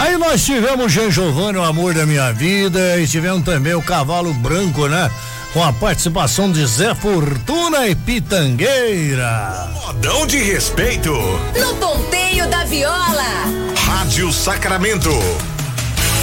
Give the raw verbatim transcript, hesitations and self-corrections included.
Aí nós tivemos Jean Giovanni, o amor da minha vida, e tivemos também o Cavalo Branco, né? Com a participação de Zé Fortuna e Pitangueira. Modão de respeito. No ponteio da viola. Rádio Sacramento.